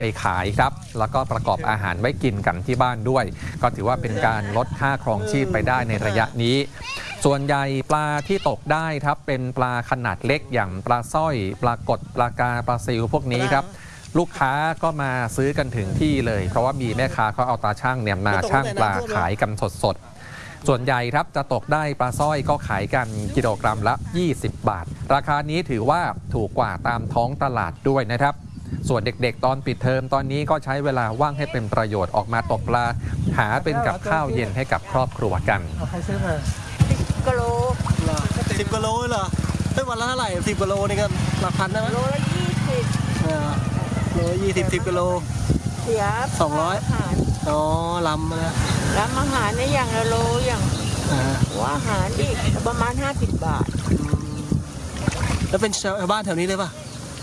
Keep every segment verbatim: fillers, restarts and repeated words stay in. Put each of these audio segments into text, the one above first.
ไปขายครับแล้วก็ประกอบอาหารไว้กินกันที่บ้านด้วยก็ถือว่าเป็นการลดค่าครองชีพไปได้ในระยะนี้ส่วนใหญ่ปลาที่ตกได้ครับเป็นปลาขนาดเล็กอย่างปลาสร้อยปลากดปลากาปลาซิวพวกนี้ครับลูกค้าก็มาซื้อกันถึงที่เลยเพราะว่ามีแม่ค้าเขาเอาตาช่างเนี่ยมาช่างปลาขายกันสดๆส่วนใหญ่ครับจะตกได้ปลาสร้อยก็ขายกันกิโลกรัมละยี่สิบบาทราคานี้ถือว่าถูกกว่าตามท้องตลาดด้วยนะครับส่วนเด็กๆตอนปิดเทอมตอนนี้ก็ใช้เวลาว่างให้เป็นประโยชน์ออกมาตกปลาหาเป็นกับข้าวเย็นให้กับครอบครัวกันใครซื้อมาสิบกิโลสิบกิโลเหรอเฮ้ยวันละเท่าไหร่สิบกิโลนี่ก็หลักพันได้ไหมโลละยี่สิบโลยี่สิบสิบกิโลเสียสองร้อยอ๋อลำนะลำอาหารในอย่างละโลอย่างหัวอาหารอีกประมาณห้าสิบบาทแล้วเป็นชาวบ้านแถวนี้เลยป่ะ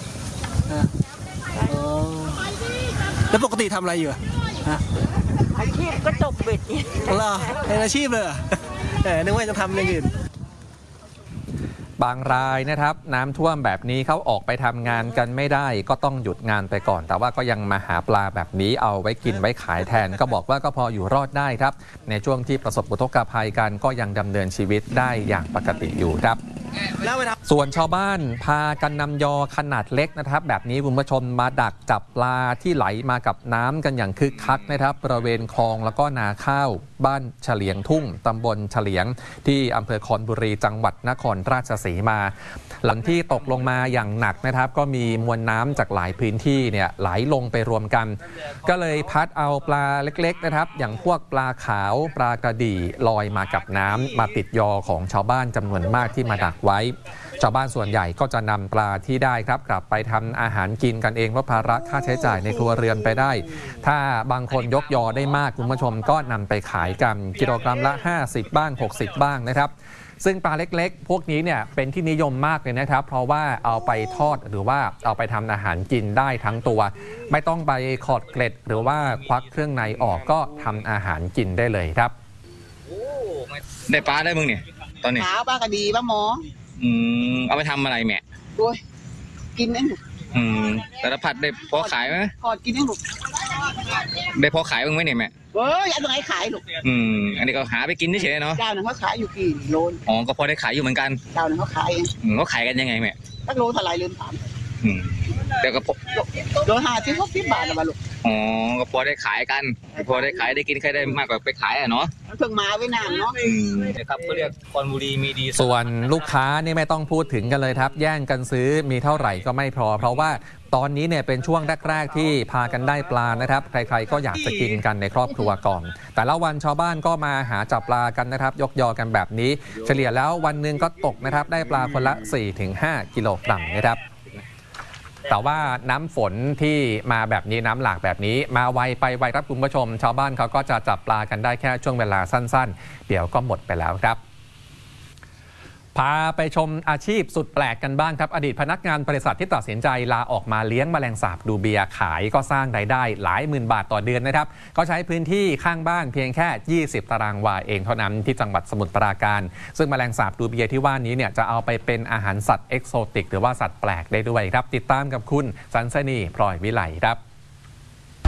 แล้วปกติทำอะไรอยู่อาชีพก็ตกเบ็ดเหรอเป็นอาชีพเลยแต่นึกว่าจะทำอย่างอื่นบางรายนะครับน้ำท่วมแบบนี้เขาออกไปทำงานกันไม่ได้ก็ต้องหยุดงานไปก่อนแต่ว่าก็ยังมาหาปลาแบบนี้เอาไว้กินไว้ขายแทนก็บอกว่าก็พออยู่รอดได้ครับในช่วงที่ประสบอุทกภัยกันก็ยังดำเนินชีวิตได้อย่างปกติอยู่ครับส่วนชาวบ้านพากันนำยอขนาดเล็กนะครับแบบนี้คุณผู้ชมมาดักจับปลาที่ไหลมากับน้ำกันอย่างคึกคักนะครับบริเวณคลองแล้วก็นาข้าวบ้านเฉลียงทุ่งตำบลเฉลียงที่อำเภอคอนบุรีจังหวัดนครราชสีมาหลังที่ตกลงมาอย่างหนักนะครับก็มีมวลน้ำจากหลายพื้นที่เนี่ยไหลลงไปรวมกันก็เลยพัดเอาปลาเล็กๆนะครับอย่างพวกปลาขาวปลากระดี่ลอยมากับน้ำมาติดยอของชาวบ้านจำนวนมากที่มาดักไว้ชาวบ้านส่วนใหญ่ก็จะนำปลาที่ได้ครับกลับไปทำอาหารกินกันเองเพราะภาระค่าใช้จ่ายในครัวเรือนไปได้ถ้าบางคนยกยอได้มากคุณผู้ชมก็นำไปขายกันกิโลกรัมละห้าสิบบ้างหกสิบบ้างนะครับซึ่งปลาเล็กๆพวกนี้เนี่ยเป็นที่นิยมมากเลยนะครับเพราะว่าเอาไปทอดหรือว่าเอาไปทำอาหารกินได้ทั้งตัวไม่ต้องไปขอดเกล็ดหรือว่าควักเครื่องในออกก็ทำอาหารกินได้เลยครับได้ปลาได้มึงเนี่ยตอนนี้ขาวปลากระดีปลาหมออืมเอาไปทำอะไรแม่โอ้ยกินได้หนูอืมแต่ละผัดได้พอขายไหมพอกินได้หนูได้พอขายบ้างไหมเนี่ยแม่เฮ้ยอันไหนขายหนูอืมอันนี้ก็หาไปกินเฉยๆเนาะเจ้าหนึ่งเขาขายอยู่กี่โลอ๋อก็พอได้ขายอยู่เหมือนกันเจ้าหนึ่งเขาขายอืมเขาขายกันยังไงแม่ตั้งโลเท่าไรเรือนถามอืมแต่ก็โลห้าสิบหกสิบบาทละบาทลูกอ๋อก็พอได้ขายกันพอได้ขายได้กินใครได้มากกว่าไปขายอ่ะเนาะเพิ่งมาไว้นานเนาะนะครับเขาเรียกคอนบุรีมีดีส่วนลูกค้านี่ไม่ต้องพูดถึงกันเลยครับแย่งกันซื้อมีเท่าไหร่ก็ไม่พอเพราะว่าตอนนี้เนี่ยเป็นช่วงแรกๆที่พากันได้ปลานะครับใครๆก็อยากจะกินกันในครอบครัวก่อนแต่ละวันชาวบ้านก็มาหาจับปลากันนะครับยกยอกันแบบนี้เฉลี่ยแล้ววันหนึ่งก็ตกนะครับได้ปลาคนละ สี่ถึงห้า กิโลกรัมนะครับแต่ว่าน้ำฝนที่มาแบบนี้น้ำหลากแบบนี้มาไวไปไวครับคุณผู้ชมชาวบ้านเขาก็จะจับปลากันได้แค่ช่วงเวลาสั้นๆเดี๋ยวก็หมดไปแล้วครับพาไปชมอาชีพสุดแปลกกันบ้างครับอดีตพนักงานบริษัทที่ตัดสินใจลาออกมาเลี้ยงแมลงสาบดูเบียขายก็สร้างรายได้หลายหมื่นบาทต่อเดือนนะครับก็ใช้พื้นที่ข้างบ้านเพียงแค่ยี่สิบตารางวาเองเท่านั้นที่จังหวัดสมุทรปราการซึ่งแมลงสาบดูเบียที่ว่านี้เนี่ยจะเอาไปเป็นอาหารสัตว์เอกโซติกหรือว่าสัตว์แปลกได้ด้วยครับติดตามกับคุณสันสนีพลอยวิไลครับ